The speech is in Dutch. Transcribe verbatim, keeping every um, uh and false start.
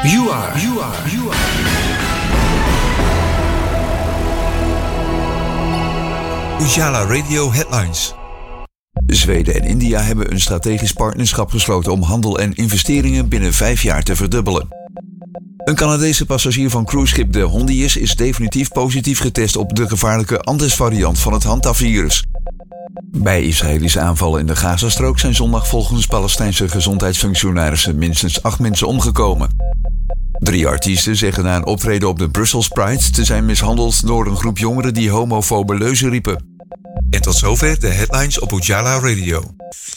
You are, you are, you are. Ujala Radio Headlines. Zweden en India hebben een strategisch partnerschap gesloten om handel en investeringen binnen vijf jaar te verdubbelen. Een Canadese passagier van cruiseschip de Hondius is definitief positief getest op de gevaarlijke Andes-variant van het Hanta-virus. Bij Israëlische aanvallen in de Gazastrook zijn zondag volgens Palestijnse gezondheidsfunctionarissen minstens acht mensen omgekomen. Drie artiesten zeggen na een optreden op de Brussels Pride te zijn mishandeld door een groep jongeren die homofobe leuzen riepen. En tot zover de headlines op Ujala Radio.